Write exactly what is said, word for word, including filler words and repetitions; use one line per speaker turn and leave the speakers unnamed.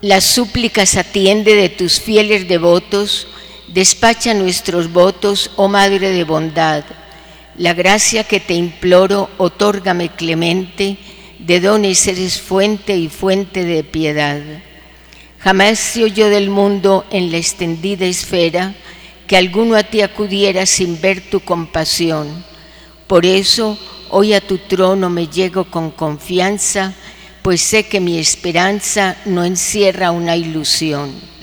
Las súplicas atiende de tus fieles devotos, despacha nuestros votos, oh Madre de bondad. La gracia que te imploro, otórgame clemente, de dones eres fuente y fuente de piedad. Jamás se oyó del mundo en la extendida esfera que alguno a ti acudiera sin ver tu compasión. Por eso hoy a tu trono me llego con confianza, pues sé que mi esperanza no encierra una ilusión.